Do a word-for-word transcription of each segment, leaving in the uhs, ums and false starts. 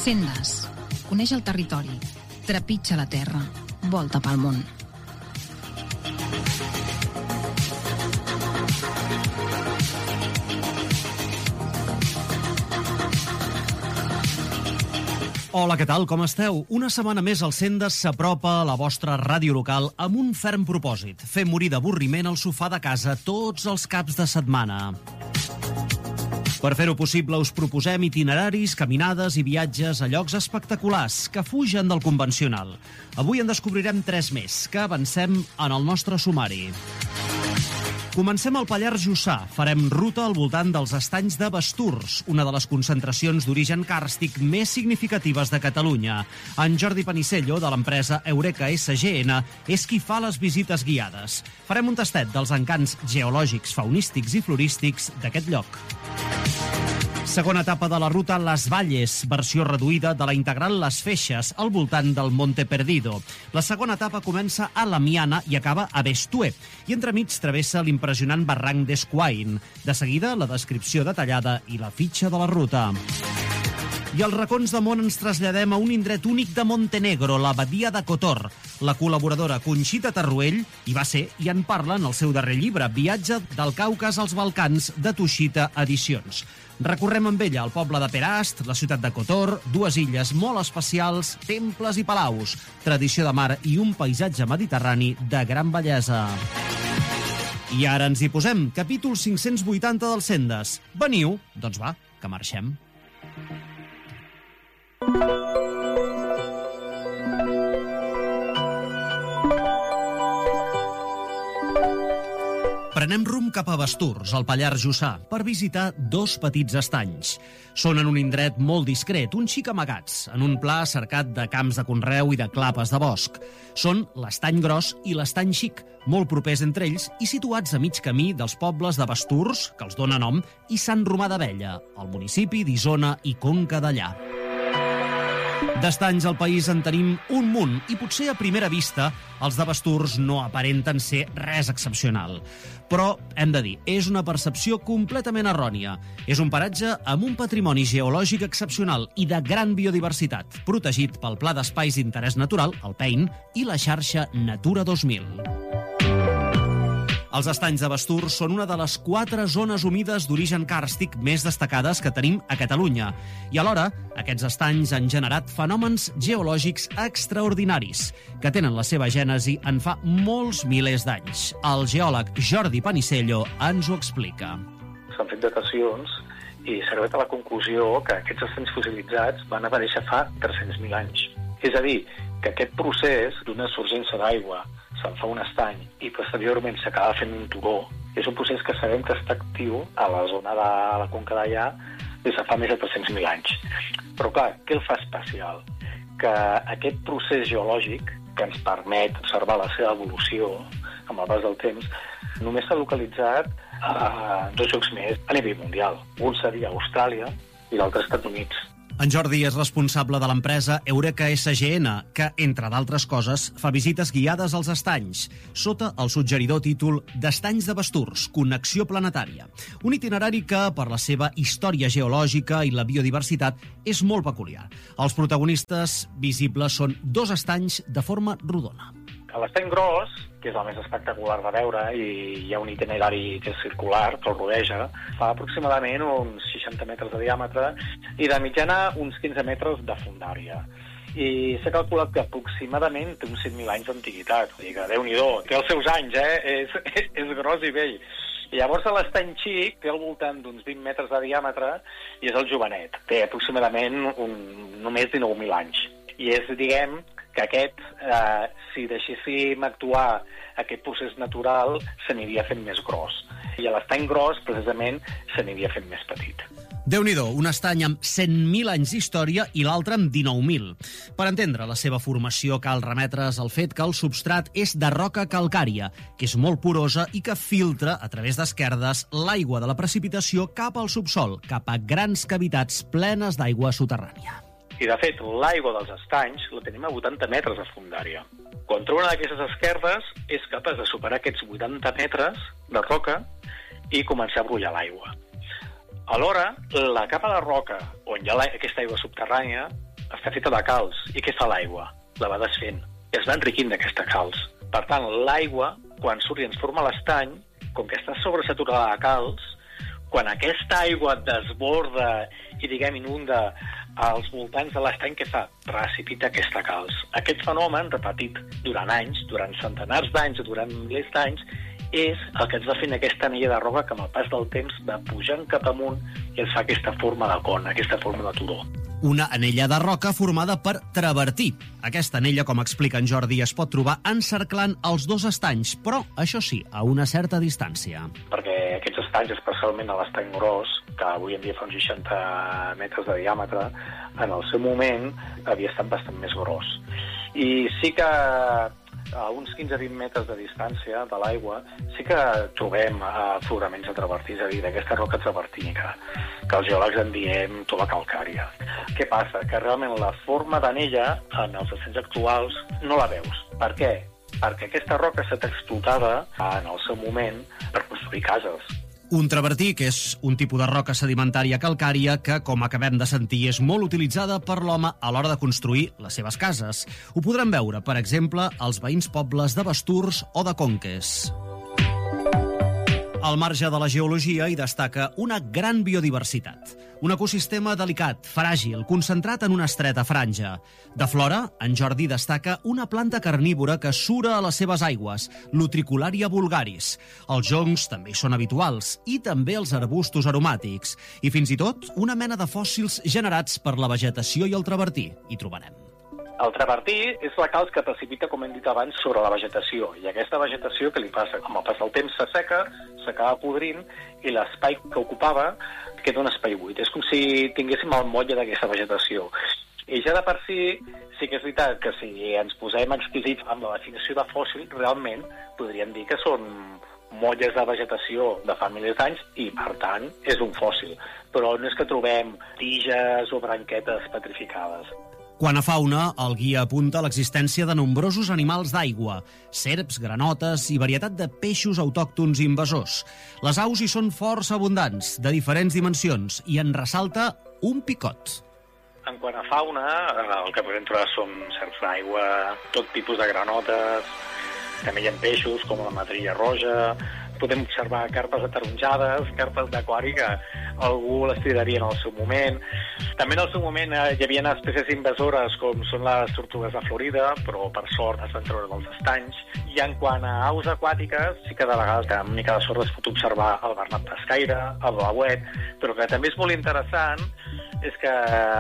Sendes. Coneix el territori. Trepitja la terra. Volta pel món. Hola, què tal? Com esteu? Una setmana més el Sendes s'apropa a la vostra ràdio local amb un ferm propòsit: fer morir d'avorriment al sofà de casa tots els caps de setmana. Per fer-ho possible us proposem itineraris, caminades i viatges a llocs espectaculars que fugen del convencional. Avui en descobrirem tres més, que avancem en el nostre sumari. Comencem al Pallars Jussà. Farem ruta al voltant dels estanys de Basturs, una de les concentracions d'origen càrstic més significatives de Catalunya. En Jordi Panisello, de l'empresa Eureka S G N, és qui fa les visites guiades. Farem un tastet dels encants geològics, faunístics i florístics d'aquest lloc. Segona etapa de la ruta Les Valles, versió reduïda de la integral Les Feixes, al voltant del Monte Perdido. La segona etapa comença a la Miana i acaba a Bestué, i entremig travessa l'impressionant barranc d'Esquain. De seguida, la descripció detallada i la fitxa de la ruta. I als racons de món ens traslladem a un indret únic de Montenegro, la Badia de Kotor. La col·laboradora Conxita Tarruell hi va ser i en parla en el seu darrer llibre, Viatge del Caucas als Balcans, de Tushita Edicions. Recorrem amb ella el poble de Perast, la ciutat de Kotor, dues illes molt especials, temples i palaus, tradició de mar i un paisatge mediterrani de gran bellesa. I ara ens hi posem, capítol cinc-cents vuitanta del Sendes. Veniu? Doncs va, que marxem. Prenem rumb cap a Basturs, al Pallars Jussà, per visitar dos petits estanys. Són en un indret molt discret, un xic amagats, en un pla cercat de camps de conreu i de clapes de bosc. Són l'Estany Gros i l'Estany Xic, molt propers entre ells i situats a mig camí dels pobles de Basturs, que els dóna nom, i Sant Romà d'Abella, al municipi d'Isona i Conca Dellà. D'estanys al país en tenim un munt i potser a primera vista els de Basturs no aparenten ser res excepcional. Però, hem de dir, és una percepció completament errònia. És un paratge amb un patrimoni geològic excepcional i de gran biodiversitat, protegit pel Pla d'Espais d'Interès Natural, el P E I N, i la xarxa Natura dos mil. Els estanys de Basturs són una de les quatre zones humides d'origen càrstic més destacades que tenim a Catalunya. I alhora, aquests estanys han generat fenòmens geològics extraordinaris, que tenen la seva gènesi en fa molts milers d'anys. El geòleg Jordi Panisello ens ho explica. S'han fet datacions i s'ha arribat a la conclusió que aquests estanys fossilitzats van aparèixer fa tres-cents mil anys. És a dir, que aquest procés d'una sorgència d'aigua se'n fa un estany i posteriorment s'acaba fent un turó, és un procés que sabem que està actiu a la zona de la Conca Dellà des de fa més de tres-cents mil anys. Però clar, què el fa especial? Que aquest procés geològic que ens permet observar la seva evolució amb el pas del temps només s'ha localitzat a dos llocs més a nivell mundial. Un seria Austràlia i l'altre Estats Units. En Jordi és responsable de l'empresa Eureka S G N, que, entre d'altres coses, fa visites guiades als estanys, sota el suggeridor títol d'Estanys de Basturs, Connexió Planetària. Un itinerari que, per la seva història geològica i la biodiversitat, és molt peculiar. Els protagonistes visibles són dos estanys de forma rodona. A l'Estany Gros, que és el més espectacular de veure, i hi ha un itinerari que és circular, que el rodeja, fa aproximadament uns seixanta metres de diàmetre i de mitjana uns quinze metres de fondària. I s'ha calculat que aproximadament té uns cinc mil anys d'antiguitat. O sigui que, Déu-n'hi-do, té els seus anys, eh? És, és gros i vell. I llavors l'Estany Xic té al voltant d'uns vint metres de diàmetre i és el jovenet. Té aproximadament un, només dinou mil anys. I és, diguem, que aquest, eh, si deixéssim actuar aquest procés natural, s'aniria fent més gros. I a l'Estany Gros, precisament, s'aniria fent més petit. Déu-n'hi-do, un estany amb cent mil anys d'història i l'altre amb dinou mil. Per entendre la seva formació cal remetre's al fet que el substrat és de roca calcària, que és molt porosa i que filtra, a través d'esquerdes, l'aigua de la precipitació cap al subsol, cap a grans cavitats plenes d'aigua soterrània. I, de fet, l'aigua dels estanys la tenim a vuitanta metres de fondària. Contra una d'aquestes esquerdes és capaç de superar aquests vuitanta metres de roca i començar a brollar l'aigua. Alhora, la capa de roca on hi ha aquesta aigua subterrània està feta de calç. I què fa l'aigua? La va desfent. I es va enriquint d'aquesta calç. Per tant, l'aigua, quan surt i ens forma l'estany, com que està sobresaturada de calç, quan aquesta aigua desborda i, diguem, inunda als voltants de l'estany, què fa? Precipita aquesta calç. Aquest fenomen, repetit durant anys, durant centenars d'anys o durant milers d'anys, és el que ens va fent aquesta anella de roca que amb el pas del temps va pujant cap amunt i ens fa aquesta forma de con, aquesta forma de turó. Una anella de roca formada per travertí. Aquesta anella, com explica en Jordi, es pot trobar encerclant els dos estanys, però, això sí, a una certa distància. Perquè aquests estanys, especialment a l'estany Gros, que avui en dia fa uns seixanta metres de diàmetre, en el seu moment havia estat bastant més gros. I sí que a uns quinze a vint metres de distància de l'aigua sí que trobem afloraments de travertí, és a dir, d'aquesta roca travertínica, que els geòlegs en diem tova calcària. Què passa? Que realment la forma d'anella en els estanys actuals no la veus. Per què? Perquè aquesta roca ha estat explotada en el seu moment per construir cases. Un travertí, que és un tipus de roca sedimentària calcària que, com acabem de sentir, és molt utilitzada per l'home a l'hora de construir les seves cases. Ho podran veure, per exemple, als veïns pobles de Basturs o de Conques. Al marge de la geologia hi destaca una gran biodiversitat. Un ecosistema delicat, fràgil, concentrat en una estreta franja. De flora, en Jordi destaca una planta carnívora que sura a les seves aigües, l'Utricularia vulgaris. Els joncs també hi són habituals, i també els arbustos aromàtics. I fins i tot una mena de fòssils generats per la vegetació i el travertí. Hi trobarem. El travertí és la calç que precipita, com hem dit abans, sobre la vegetació. I aquesta vegetació, què li passa? Com al passar el temps s'asseca, s'acaba podrint, i l'espai que ocupava queda un espai buit. És com si tinguéssim el motlle d'aquesta vegetació. I ja de per si, sí que és veritat que si ens posem exquisits amb la definició de fòssil, realment podríem dir que són molles de vegetació de fa milers d'anys i, per tant, és un fòssil. Però no és que trobem tiges o branquetes petrificades. Quant a fauna, el guia apunta l'existència de nombrosos animals d'aigua, serps, granotes i varietat de peixos autòctons invasors. Les aus hi són força abundants, de diferents dimensions, i en ressalta un picot. En quant a fauna, el que podem trobar són serps d'aigua, tot tipus de granotes, també hi ha peixos com la madrilla roja, podem observar carpes ataronjades, carpes d'aquari que algú les tiraria en el seu moment. També en el seu moment eh, hi havia espècies invasores com són les tortugues de Florida, però per sort es van treure dels estanys. I en quant a aus aquàtiques, sí que de vegades amb mica de sort es pot observar el bernat pescaire, el blauet, però que també és molt interessant és que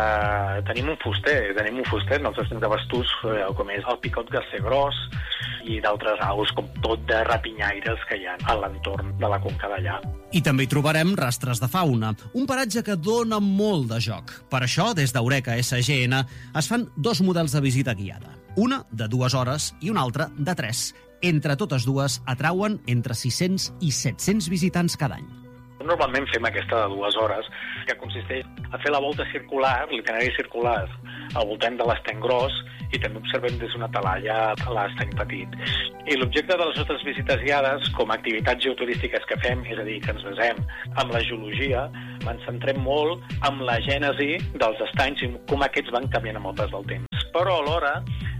tenim un fuster, tenim un fuster en els estanys de Basturs, eh, com és el picot garser gros, i d'altres aus com tot de rapinyaires que hi ha a l'entorn de la conca d'allà. I també hi trobarem rastres de fauna, un paratge que dona molt de joc. Per això, des d'Eureka S G N, es fan dos models de visita guiada. Una de dues hores i una altra de tres. Entre totes dues atrauen entre sis-cents i set-cents visitants cada any. Normalment fem aquesta de dues hores, que consisteix a fer la volta circular, l'itinerari circular, al voltant de l'estany gros, i també observem des d'una talalla a l'estany petit. I l'objecte de les nostres visites guiades, com a activitats geoturístiques que fem, és a dir, que ens basem en la geologia, ens centrem molt en la gènesi dels estanys i com aquests van canviant amb el pas del temps. Però alhora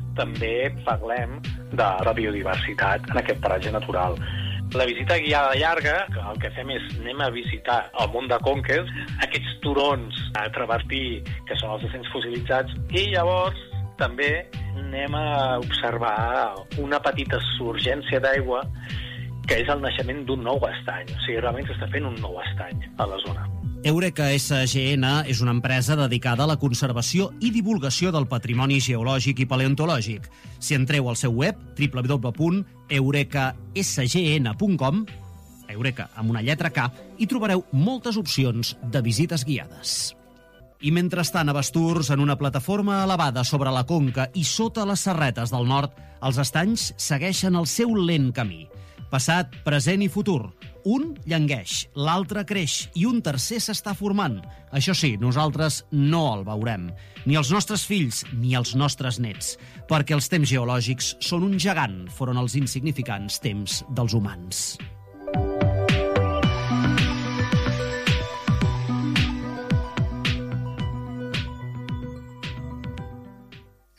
també parlem de la biodiversitat en aquest paratge natural. La visita guiada llarga, que el que fem és anem a visitar el món de Conques, aquests turons a travertí, que són els estanys fossilitzats, i llavors també anem a observar una petita surgència d'aigua que és el naixement d'un nou estany. O sigui, realment s'està fent un nou estany a la zona. Eureka S G N és una empresa dedicada a la conservació i divulgació del patrimoni geològic i paleontològic. Si entreu al seu web, w w w punt eureka s g n punt com, Eureka amb una lletra K, hi trobareu moltes opcions de visites guiades. I mentrestant, a Basturs, en una plataforma elevada sobre la conca i sota les serretes del nord, els estanys segueixen el seu lent camí. Passat, present i futur. Un llangueix, l'altre creix i un tercer s'està formant. Això sí, nosaltres no el veurem. Ni els nostres fills ni els nostres nets. Perquè els temps geològics són un gegant, foren els insignificants temps dels humans.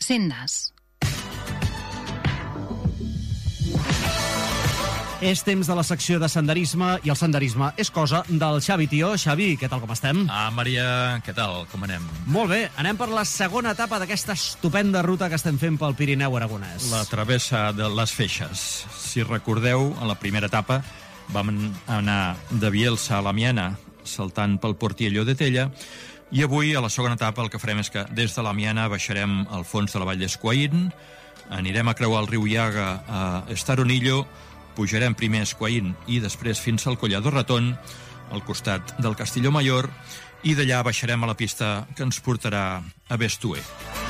Alcendes. És temps de la secció de senderisme, i el senderisme és cosa del Xavi Tió. Xavi, què tal, com estem? Ah, Maria, què tal, com anem? Molt bé, anem per la segona etapa d'aquesta estupenda ruta que estem fent pel Pirineu aragonès. La travessa de les Feixes. Si recordeu, a la primera etapa vam anar de Bielsa a la Miana, saltant pel Portiello de Tella, i avui, a la segona etapa, el que farem és que des de la Miana baixarem al fons de la vall d'Esquaín, anirem a creuar el riu Llaga a Estaronillo, pujarem primer a Esquaín i després fins al Collado Ratón, al costat del Castillo Mayor, i d'allà baixarem a la pista que ens portarà a Bestué.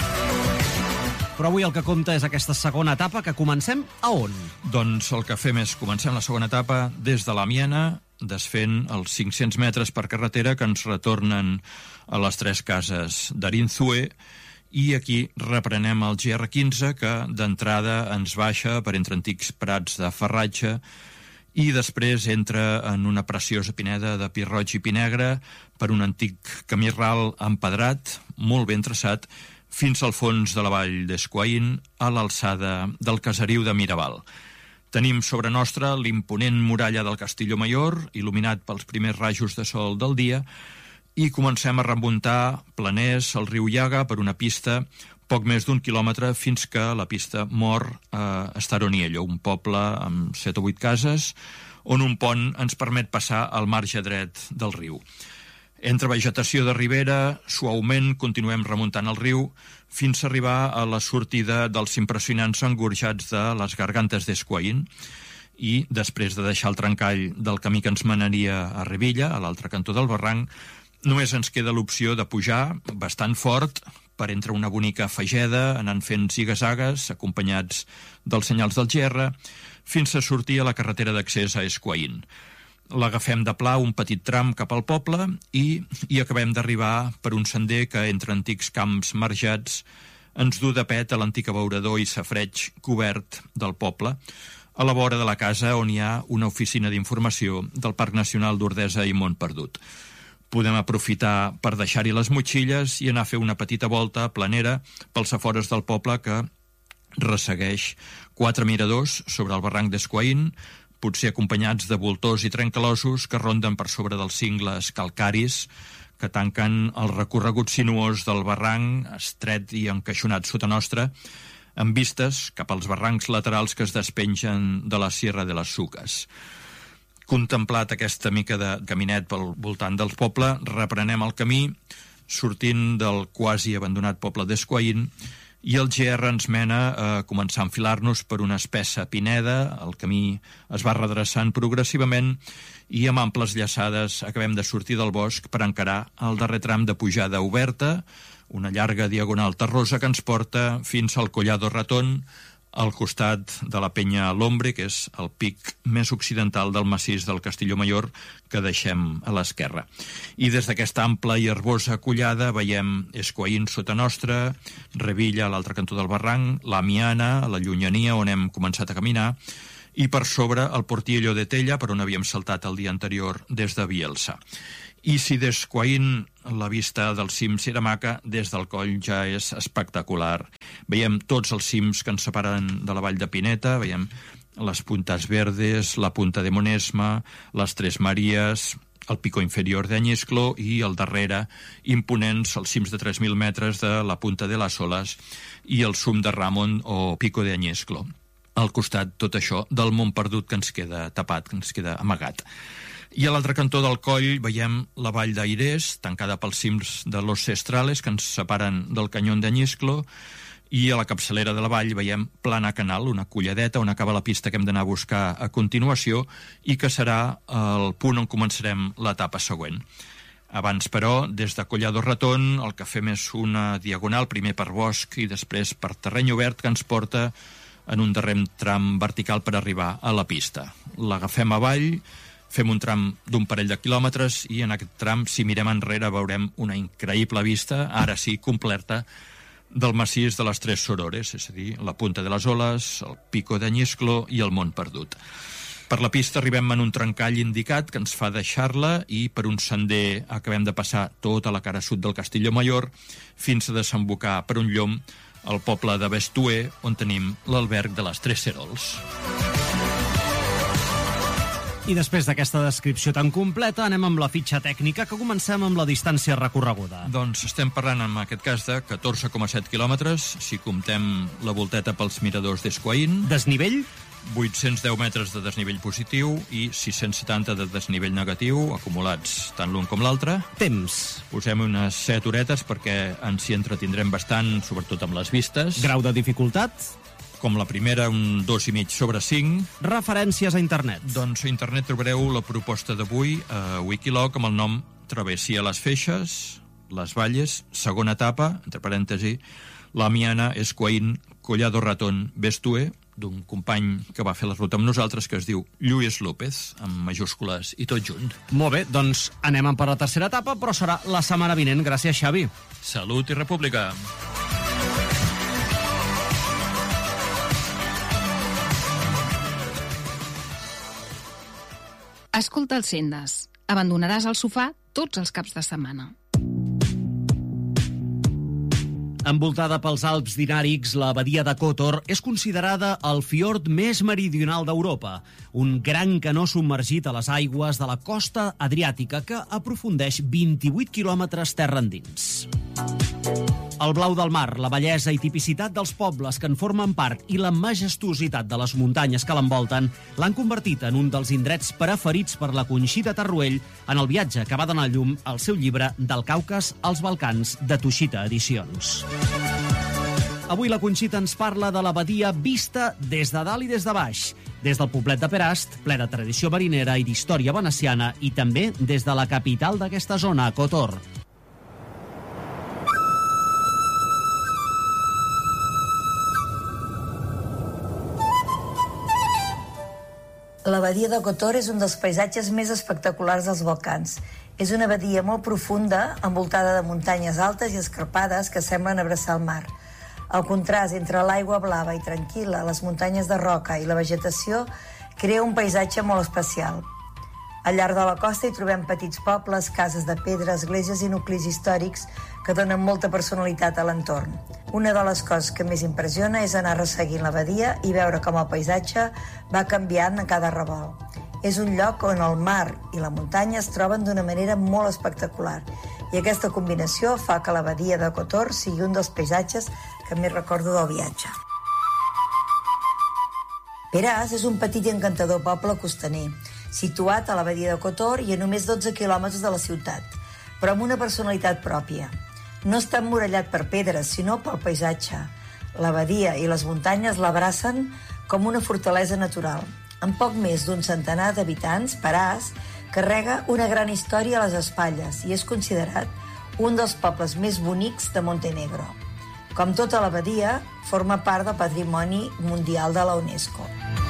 Però avui el que compta és aquesta segona etapa, que comencem a on? Doncs el que fem és comencem la segona etapa des de la Miana, desfent els cinc-cents metres per carretera que ens retornen a les tres cases d'Arinzue, i aquí reprenem el G R quinze, que d'entrada ens baixa per entre antics prats de farratge i després entra en una preciosa pineda de pi roig i pi negre per un antic camí ral empedrat, molt ben traçat, fins al fons de la vall d'Esquaín, a l'alçada del caseriu de Miraval. Tenim sobre nostra l'imponent muralla del Castillo Mayor, il·luminat pels primers rajos de sol del dia, i comencem a remuntar planers al riu Llaga per una pista poc més d'un quilòmetre fins que la pista mor a Estaronillo, un poble amb set o vuit cases, on un pont ens permet passar al marge dret del riu. Entre vegetació de ribera, suaument continuem remuntant el riu fins a arribar a la sortida dels impressionants engorjats de les Gargantes d'Esquaín, i després de deixar el trencall del camí que ens manaria a Revilla, a l'altre cantó del barranc, només ens queda l'opció de pujar bastant fort per entre una bonica fageda, anant fent ziga-zagues, acompanyats dels senyals del G R, fins a sortir a la carretera d'accés a Esquaín. L'agafem de pla un petit tram cap al poble i hi acabem d'arribar per un sender que, entre antics camps marjats, ens du de pet a l'antic abeurador i safreig cobert del poble, a la vora de la casa on hi ha una oficina d'informació del Parc Nacional d'Ordesa i Montperdut. Podem aprofitar per deixar-hi les motxilles i anar a fer una petita volta planera pels afores del poble que ressegueix quatre miradors sobre el barranc d'Esquaín, potser acompanyats de voltors i trencalosos que ronden per sobre dels cingles calcaris que tanquen el recorregut sinuós del barranc, estret i encaixonat sota nostra, amb vistes cap als barrancs laterals que es despengen de la Sierra de les Suques. Contemplat aquesta mica de caminet pel voltant del poble, reprenem el camí, sortint del quasi abandonat poble d'Esquaín, i el G R ens mena a començar a enfilar-nos per una espessa pineda. El camí es va redreçant progressivament i amb amples llaçades acabem de sortir del bosc per encarar el darrer tram de pujada oberta, una llarga diagonal terrosa que ens porta fins al Collado Ratón, al costat de la penya L'Ombre, que és el pic més occidental del massís del Castillo Mayor que deixem a l'esquerra. I des d'aquesta ampla i herbosa collada veiem Esquaín sota nostra, Revilla a l'altre cantó del barranc, la Miana a la llunyania on hem començat a caminar, i per sobre el Portiello de Tella, per on havíem saltat el dia anterior des de Bielsa. I si d'Esquaín la vista dels cims era maca, des del coll ja és espectacular. Veiem tots els cims que ens separen de la vall de Pineta, veiem les Puntas Verdes, la Punta de Monesma, les Tres Maries, el pico inferior d'Añisclo i el darrere imponents els cims de tres mil metres de la Punta de las Olas i el sum de Ramon o pico d'Añisclo. Al costat, tot això, del Montperdut que ens queda tapat, que ens queda amagat. I a l'altre cantó del coll veiem la vall d'Airés, tancada pels cims de Los Cestrales, que ens separen del canyón d'Añisclo, i a la capçalera de la vall veiem Plana Canal, una colladeta on acaba la pista que hem d'anar a buscar a continuació i que serà el punt on començarem l'etapa següent. Abans, però, des de Collado Ratón, el que fem és una diagonal, primer per bosc i després per terreny obert, que ens porta en un darrer tram vertical per arribar a la pista. L'agafem avall, fem un tram d'un parell de quilòmetres i en aquest tram, si mirem enrere, veurem una increïble vista, ara sí, completa, del massís de les Tres Sorores, és a dir, la Punta de les Oles, el Pico d'Añisclo i el Montperdut. Per la pista arribem en un trencall indicat que ens fa deixar-la i per un sender acabem de passar tota la cara sud del Castillo Mayor fins a desembocar per un llom al poble de Bestue, on tenim l'alberg de les Tres Cerols. I després d'aquesta descripció tan completa, anem amb la fitxa tècnica, que comencem amb la distància recorreguda. Doncs estem parlant, en aquest cas, de catorze coma set quilòmetres, si comptem la volteta pels miradors d'Esquaín. Desnivell? vuit-cents deu metres de desnivell positiu i sis-cents setanta de desnivell negatiu, acumulats tant l'un com l'altre. Temps. Posem unes set horetes perquè ens hi entretindrem bastant, sobretot amb les vistes. Grau de dificultat? Com la primera, un dos i mig sobre cinc. Referències a internet? Doncs a internet trobareu la proposta d'avui a Wikiloc amb el nom Travessia les Feixes, les Valles, segona etapa, entre parèntesi, Lamiana, Esquaín, Collado Ratón, Bestue, d'un company que va fer la ruta amb nosaltres, que es diu Lluís López, amb majúscules i tot junt. Molt bé, doncs anem per la tercera etapa, però serà la setmana vinent. Gràcies, Xavi. Salut i república. Escolta el Sendes. Abandonaràs el sofà tots els caps de setmana. Envoltada pels Alps dinàrics, la badia de Kotor és considerada el fiord més meridional d'Europa, un gran canó submergit a les aigües de la costa adriàtica que aprofundeix vint-i-vuit quilòmetres terra endins. El blau del mar, la bellesa i tipicitat dels pobles que en formen part i la majestuositat de les muntanyes que l'envolten l'han convertit en un dels indrets preferits per la Conxita Tarruell en el viatge que va donar llum al seu llibre Del Caucas als Balcans, de Tuixita Edicions. Avui la Conxita ens parla de la badia vista des de dalt i des de baix, des del poblet de Perast, ple de tradició marinera i d'història veneciana, i també des de la capital d'aquesta zona, Kotor. La badia de Kotor és un dels paisatges més espectaculars dels Balcans. És una badia molt profunda, envoltada de muntanyes altes i escarpades que semblen abraçar el mar. El contrast entre l'aigua blava i tranquil·la, les muntanyes de roca i la vegetació crea un paisatge molt especial. Al llarg de la costa hi trobem petits pobles, cases de pedra, esglésies i nuclis històrics que donen molta personalitat a l'entorn. Una de les coses que més impressiona és anar resseguint la badia i veure com el paisatge va canviant a cada revolt. És un lloc on el mar i la muntanya es troben d'una manera molt espectacular i aquesta combinació fa que la badia de Kotor sigui un dels paisatges que més recordo del viatge. Perast és un petit i encantador poble costaner, situat a la badia de Kotor i a només dotze quilòmetres de la ciutat, però amb una personalitat pròpia. No està emmurallat per pedres, sinó pel paisatge. La badia i les muntanyes l'abracen com una fortalesa natural. Amb poc més d'un centenar d'habitants, Perast carrega una gran història a les espatlles i és considerat un dels pobles més bonics de Montenegro. Com tota la badia, forma part del Patrimoni Mundial de la UNESCO.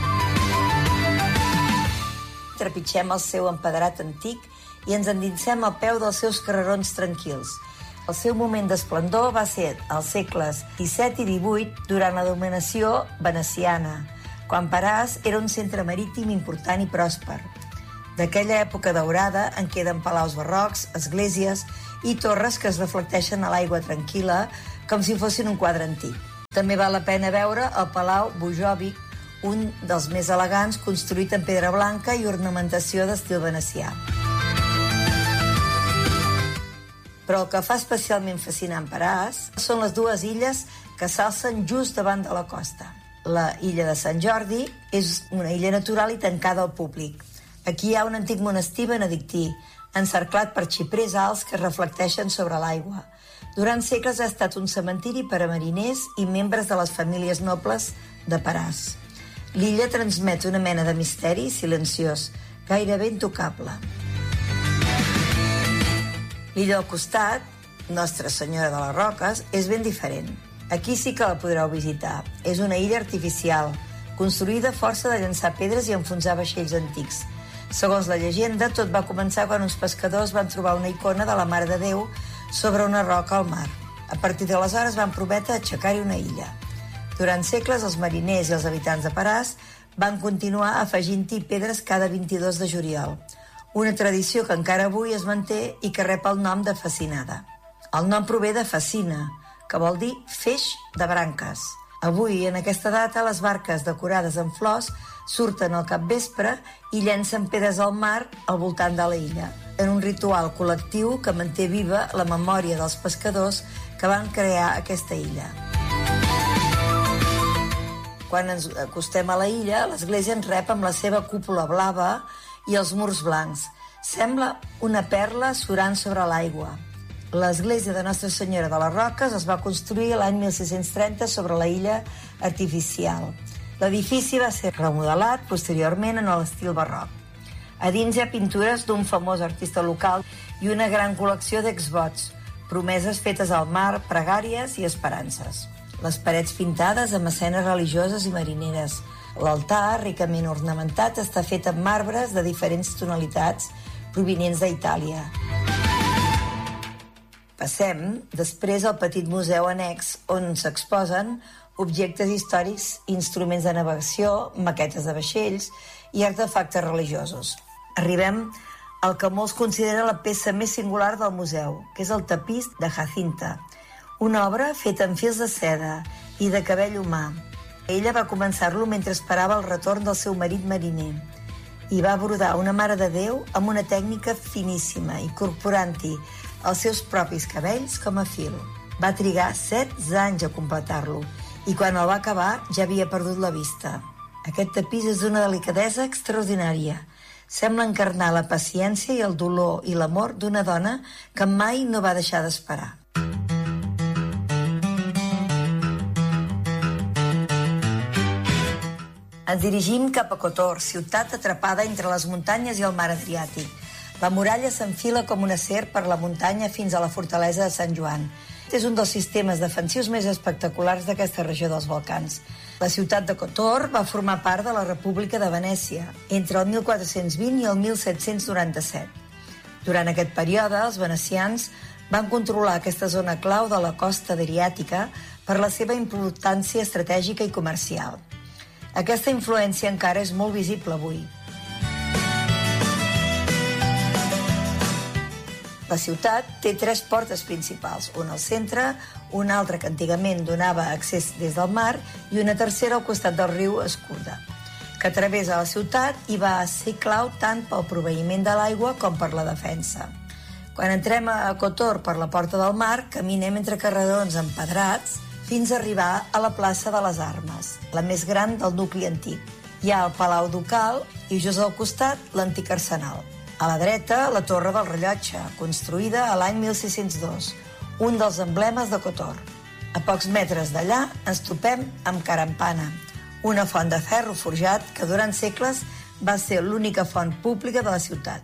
Trepitgem el seu empedrat antic i ens endinsem al peu dels seus carrerons tranquils. El seu moment d'esplendor va ser als segles disset i divuit durant la dominació veneciana, quan Perast era un centre marítim important i pròsper. D'aquella època daurada en queden palaus barrocs, esglésies i torres que es reflecteixen a l'aigua tranquil·la com si fossin un quadre antic. També val la pena veure el Palau Bujovic, un dels més elegants, construït en pedra blanca i ornamentació d'estil venecià. Però el que fa especialment fascinant Perast són les dues illes que s'alcen just davant de la costa. La illa de Sant Jordi és una illa natural i tancada al públic. Aquí hi ha un antic monestir benedictí, encerclat per xiprers alts que reflecteixen sobre l'aigua. Durant segles ha estat un cementiri per a mariners i membres de les famílies nobles de Perast. L'illa transmet una mena de misteri silenciós, gairebé intocable. L'illa al costat, Nostra Senyora de les Roques, és ben diferent. Aquí sí que la podreu visitar. És una illa artificial, construïda a força de llançar pedres i enfonsar vaixells antics. Segons la llegenda, tot va començar quan uns pescadors van trobar una icona de la Mare de Déu sobre una roca al mar. A partir d'aleshores van prometre aixecar-hi una illa. Durant segles, els mariners i els habitants de Perast van continuar afegint-hi pedres cada vint-i-dos de juliol, una tradició que encara avui es manté i que rep el nom de Fascinada. El nom prové de fascina, que vol dir feix de branques. Avui, en aquesta data, les barques decorades amb flors surten al capvespre i llencen pedres al mar al voltant de la illa, en un ritual col·lectiu que manté viva la memòria dels pescadors que van crear aquesta illa. Quan ens acostem a la illa, l'església ens rep amb la seva cúpula blava i els murs blancs. Sembla una perla surant sobre l'aigua. L'església de Nostra Senyora de les Roques es va construir l'any mil sis-cents trenta sobre la illa artificial. L'edifici va ser remodelat posteriorment en l'estil barroc. A dins hi ha pintures d'un famós artista local i una gran col·lecció d'exvots, promeses fetes al mar, pregàries i esperances. Les parets pintades amb escenes religioses i marineres. L'altar, ricament ornamentat, està fet amb marbres de diferents tonalitats provenients d'Itàlia. Passem després al petit museu annex on s'exposen objectes històrics, instruments de navegació, maquetes de vaixells i artefactes religiosos. Arribem al que molts consideren la peça més singular del museu, que és el tapís de Jacinta, una obra feta amb fils de seda i de cabell humà. Ella va començar-lo mentre esperava el retorn del seu marit mariner i va brodar una Mare de Déu amb una tècnica finíssima, incorporant-hi els seus propis cabells com a fil. Va trigar setze anys a completar-lo i quan el va acabar ja havia perdut la vista. Aquest tapís és d'una delicadesa extraordinària. Sembla encarnar la paciència i el dolor i l'amor d'una dona que mai no va deixar d'esperar. Ens dirigim cap a Kotor, ciutat atrapada entre les muntanyes i el mar Adriàtic. La muralla s'enfila com una serp per la muntanya fins a la fortalesa de Sant Joan. És un dels sistemes defensius més espectaculars d'aquesta regió dels Balcans. La ciutat de Kotor va formar part de la República de Venècia entre el mil quatre-cents vint i el mil set-cents noranta-set. Durant aquest període, els venecians van controlar aquesta zona clau de la costa adriàtica per la seva importància estratègica i comercial. Aquesta influència encara és molt visible avui. La ciutat té tres portes principals, una al centre, una altra que antigament donava accés des del mar i una tercera al costat del riu Escuda, que travessa la ciutat i va ser clau tant pel proveïment de l'aigua com per la defensa. Quan entrem a Kotor per la porta del mar, caminem entre carrerons empedrats fins a arribar a la plaça de les Armes, la més gran del nucli antic. Hi ha el Palau Ducal i just al costat l'antic arsenal. A la dreta, la Torre del Rellotge, construïda a l'any mil sis-cents dos, un dels emblemes de Kotor. A pocs metres d'allà ens topem amb Karampana, una font de ferro forjat que durant segles va ser l'única font pública de la ciutat.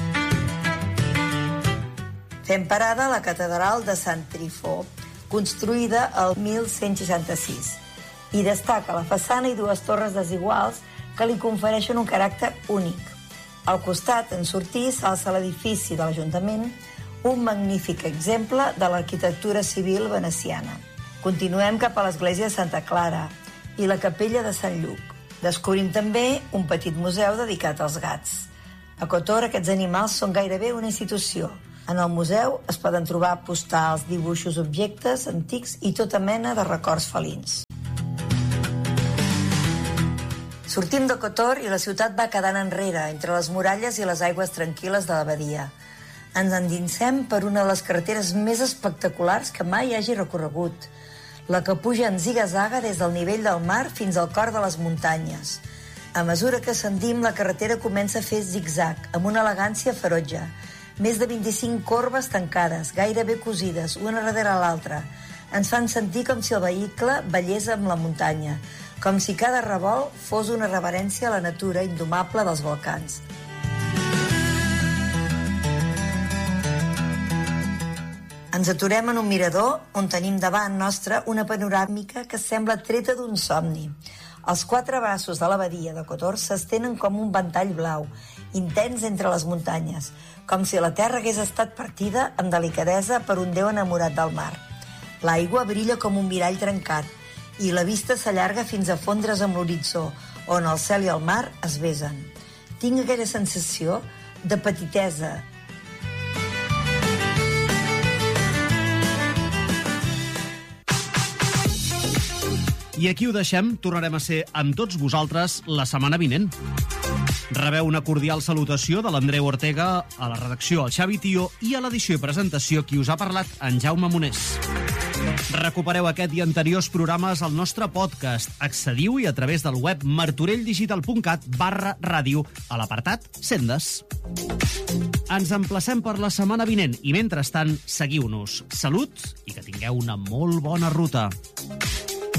Fem parada a la catedral de Sant Trifó, construïda el mil cent seixanta-sis, i destaca la façana i dues torres desiguals que li confereixen un caràcter únic. Al costat, en sortir, s'alça l'edifici de l'Ajuntament, un magnífic exemple de l'arquitectura civil veneciana. Continuem cap a l'església de Santa Clara i la capella de Sant Lluc. Descobrim també un petit museu dedicat als gats. A Kotor aquests animals són gairebé una institució. En el museu es poden trobar postals, dibuixos, objectes antics i tota mena de records felins. Sortim de Kotor i la ciutat va quedant enrere, entre les muralles i les aigües tranquil·les de la badia. Ens endinsem per una de les carreteres més espectaculars que mai hagi recorregut, la que puja en ziga-zaga des del nivell del mar fins al cor de les muntanyes. A mesura que ascendim, la carretera comença a fer zig-zag, amb una elegància ferotge. Més de vint-i-cinc corbes tancades, gairebé cosides, una darrere l'altra. Ens fan sentir com si el vehicle ballés amb la muntanya, com si cada revolt fos una reverència a la natura indomable dels Balcans. Ens aturem en un mirador on tenim davant nostre una panoràmica que sembla treta d'un somni. Els quatre braços de la badia de Kotor s'estenen com un ventall blau, intens entre les muntanyes, com si la terra hagués estat partida amb delicadesa per un déu enamorat del mar. L'aigua brilla com un mirall trencat i la vista s'allarga fins a fondre's amb l'horitzó, on el cel i el mar es besen. Tinc aquella sensació de petitesa, I aquí ho deixem, tornarem a ser amb tots vosaltres la setmana vinent. Rebeu una cordial salutació de l'Andreu Ortega, a la redacció el Xavi Tió i a l'edició i presentació qui us ha parlat en Jaume Monés. Recupereu aquest i anteriors programes al nostre podcast. Accediu-hi a través del web martorelldigital punt cat barra ràdio a l'apartat Sendes. Ens emplacem per la setmana vinent i mentrestant seguiu-nos. Salut i que tingueu una molt bona ruta.